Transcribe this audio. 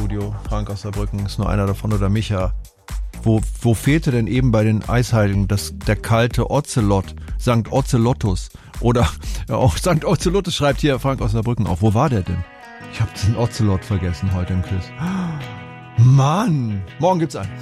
Studio. Frank aus Saarbrücken ist nur einer davon oder Micha. Wo fehlte denn eben bei den Eisheiligen der kalte Ozelot, St. Ozelottus? Oder auch St. Ozelottus schreibt hier Frank aus Saarbrücken auf. Wo war der denn? Ich habe diesen Ozelot vergessen heute im Quiz. Mann, morgen gibt's einen.